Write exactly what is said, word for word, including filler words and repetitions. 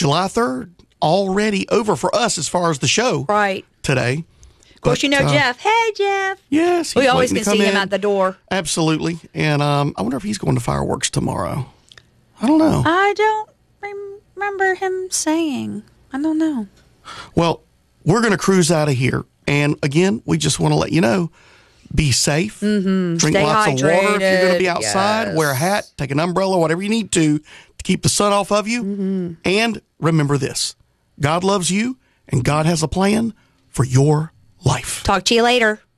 July third, already over for us as far as the show right today. Of course, but, you know uh, Jeff. Hey, Jeff. Yes. We always can see him in. at the door. Absolutely. And um, I wonder if he's going to fireworks tomorrow. I don't know. I don't remember him saying. I don't know. Well, we're going to cruise out of here. And again, we just want to let you know, be safe. Mm-hmm. Drink Stay lots hydrated. of water if you're going to be outside. Yes. Wear a hat, take an umbrella, whatever you need to to keep the sun off of you. Mm-hmm. And remember this, God loves you and God has a plan for your life. Talk to you later.